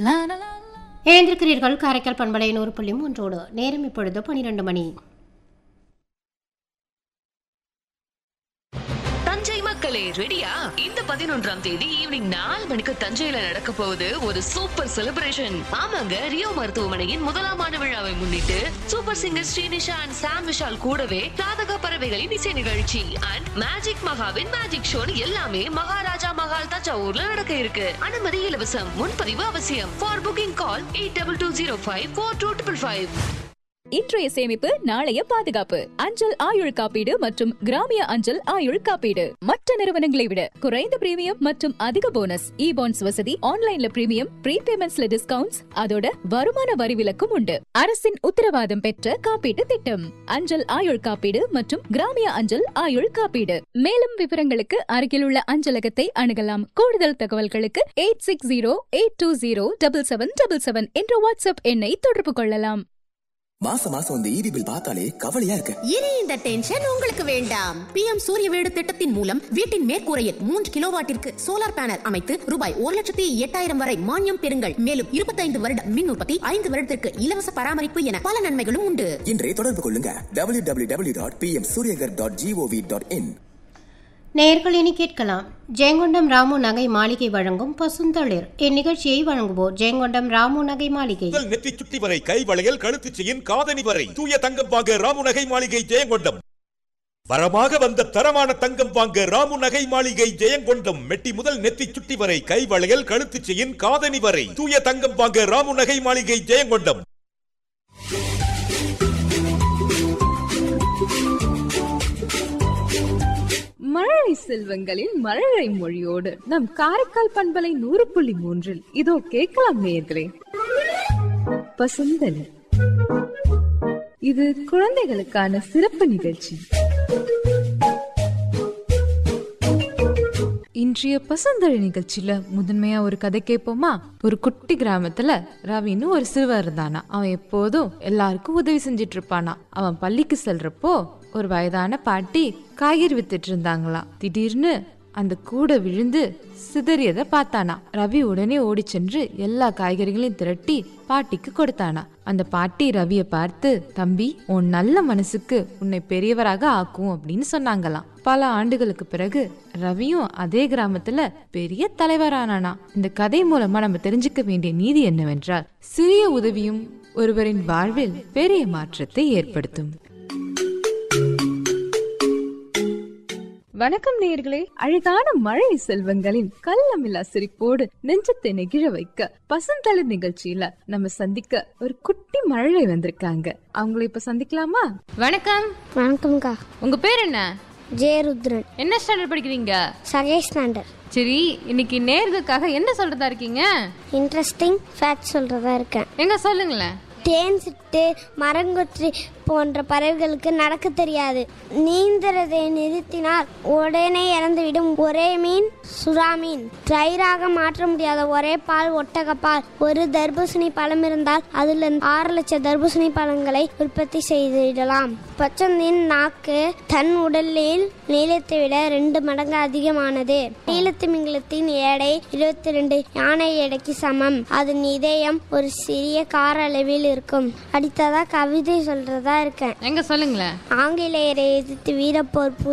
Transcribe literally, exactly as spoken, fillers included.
எழுந்திருக்கிறீர்கள் காரைக்கால் பண்பலை நூறு புள்ளி மூன்றோடு. நேரம் இப்பொழுது பனிரெண்டு மணி. தஞ்சை மக்களே ரெடியா? இந்த பதினொன்றாம் தேதி ஈவினிங் நாலு மணிக்கு தஞ்சையில நடக்க போகுது ஒரு சூப்பர் செலிப்ரேஷன். ஆமாங்க, ரியோ மருத்துவமனையின் முதலாம் ஆண்டு விழாவை முன்னிட்டு சூப்பர் சிங்கர் ஸ்ரீனிஷா அண்ட் சாம் விஷால் கூடவே ராதக பறவைகளின் இசை நிகழ்ச்சி அண்ட் மேஜிக் மகாவின் மேஜிக் ஷோ எல்லாமே மகாராஜா மகால் தஞ்சாவூர்ல நடக்க இருக்கு. அனுமதி இலவசம். முன்பதிவு அவசியம். For booking call eight double two zero five four two triple five. இன்றைய சேமிப்பு நாளைய பாதுகாப்பு. அஞ்சல் ஆயுள் காப்பீடு மற்றும் கிராமிய அஞ்சல் ஆயுள் காப்பீடு மற்ற நிறுவனங்களை விட குறைந்த பிரீமியம் மற்றும் அதிக போனஸ். இ பாண்ட்ஸ் வசதி, ஆன்லைன்ல பிரீமியம், ப்ரீபேமெண்ட்ஸ்ல டிஸ்கவுண்ட்ஸ், அதோட வருமான வரி விலக்கும் உண்டு. அரசின் உத்தரவாதம் பெற்ற காப்பீட்டு திட்டம் அஞ்சல் ஆயுள் காப்பீடு மற்றும் கிராமிய அஞ்சல் ஆயுள் காப்பீடு. மேலும் விவரங்களுக்கு அருகில் உள்ள அஞ்சலகத்தை அணுகலாம். கூடுதல் தகவல்களுக்கு eight six zero eight two zero double seven double seven என்ற வாட்ஸ்அப் எண்ணை தொடர்பு கொள்ளலாம். மாசம் மாசம் இந்த ஈபி பில் பார்த்தாலே கவலையா இருக்கு. இனி இந்த டென்ஷன் உங்களுக்கு வேண்டாம். பிஎம் சூரிய வீடு திட்டத்தின் மூலம் வீட்டின் மேற்கூரையில் மூன்று கிலோவாட்டிற்கு சோலார் பேனல் அமைத்து ரூபாய் ஒரு லட்சத்தி எட்டாயிரம் வரை மானியம் பெறுங்கள். மேலும் இருபத்தைந்து வருட மின் உற்பத்தி, ஐந்து வருடத்திற்கு இலவச பராமரிப்பு என பல நன்மைகளும் உண்டு. இன்றைய தொடர்பு கொள்ளுங்க W W W dot B M Surya Ghar dot gov dot in. நேயர்கள் இனி கேட்கலாம். ஜெயங்கொண்டம் ராமு நகை மாளிகை வழங்கும் பசுந்தளிர். இந்நிகழ்ச்சியை வழங்குவோர் ஜெயங்கொண்டம் ராமு நகை மாளிகை. நெத்தி சுட்டி வரை, கை வளையல், கழுத்து செயின், காதணி வரை தூய தங்கம் வாங்க ராமு நகை மாளிகை ஜெயங்கொண்டம். வரமாக வந்த தரமான தங்கம் வாங்க ராமு நகை மாளிகை ஜெயங்கொண்டம். மெட்டி முதல் நெத்தி சுட்டி வரை, கை வளையல், கழுத்து செயின், காதணி வரை தூய தங்கம் வாங்க ராமு நகை மாளிகை ஜெயங்கொண்டம். மழலை செல்வங்களின் மழலை மொழியோடு நம் காரைக்கால் பண்பலை நூறு புள்ளி மூன்றில் இதோ கேட்கலாம் நேயர்களே. பசுந்தளிர். இது குழந்தைகளுக்கான சிறப்பு நிகழ்ச்சி. இன்றைய பசுந்தழி நிகழ்ச்சியில முதன்மையா ஒரு கதை கேட்போமா? ஒரு குட்டி கிராமத்துல ரவின்னு ஒரு சிறுவர் இருந்தானா. அவன் எப்போதும் எல்லாருக்கும் உதவி செஞ்சிட்டு இருப்பானா. அவன் பள்ளிக்கு செல்றப்போ ஒரு வயதான பாட்டி காய்கறி வித்துட்டு இருந்தாங்களாம். திடீர்னு அந்த கூடை விழுந்து சிதறியதை பார்த்தானா. ரவி உடனே ஓடி சென்று எல்லா காய்கறிகளையும் திரட்டி பாட்டிக்கு கொடுத்தானா. அந்த பாட்டி ரவியை பார்த்து, தம்பி, உன் நல்ல மனசுக்கு உன்னை பெரியவராக ஆக்கும் அப்படின்னு சொன்னாங்களாம். பல ஆண்டுகளுக்கு பிறகு ரவியும் அதே கிராமத்துல பெரிய தலைவரானானா. இந்த கதை மூலமா நம்ம தெரிஞ்சுக்க வேண்டிய நீதி என்னவென்றால், சிறிய உதவியும் ஒருவரின் வாழ்வில் பெரிய மாற்றத்தை ஏற்படுத்தும். வணக்கம் நேயர்களே. அழகான மழை செல்வங்களின் கள்ளமில்லா சிரிப்போடு நெஞ்சத்தை நெகிழ வைக்க பசுந்தளிர் நிகழ்ச்சியில நம்ம சந்திக்க ஒரு குட்டி மழை வந்திருக்காங்க. அவங்களை இப்ப சந்திக்கலாமா? வணக்கம். வணக்கம்க்கா. உங்க பேர் என்ன? ஜெயருத்ரன். என்ன ஸ்டாண்டர்ட் படிக்கிறீங்க? Second standard. சரி, இன்னைக்கு நேர்களுக்காக என்ன சொல்றதா இருக்கீங்க? இன்ட்ரெஸ்டிங் ஃபேக்ட் சொல்றதா இருக்கேன். எங்க சொல்லுங்களேன். தேன் சிட்டு, மரங்கொற்றி போன்ற பறவைகளுக்கு நடக்க தெரியாது. நீந்துறதை நிறுத்தினால் உடனே இறந்துவிடும் ஒரே மீன் சுறா மீன். தயிராக மாற்ற முடியாத ஒரே பால் ஒட்டகப்பால். ஒரு தர்பூசணி பழம் இருந்தால் அதில் ஆறு லட்சம் தர்பூசணி பழங்களை உற்பத்தி செய்திடலாம். பச்சந்தின் நாக்கு தன் உடலில் நீளத்தை விட ரெண்டு மடங்கு அதிகமானது. நீளத்து மிங்கலத்தின் எடை இருபத்தி ரெண்டு யானை எடைக்கு சமம். அதன் இதயம் ஒரு சிறிய கார அளவில் இருக்கும். அடுத்ததா கவிதை சொல்றதா இருக்கேன். எங்க சொல்லுங்களேன். ஆங்கிலேயரை எதிர்த்து வீரப்போர்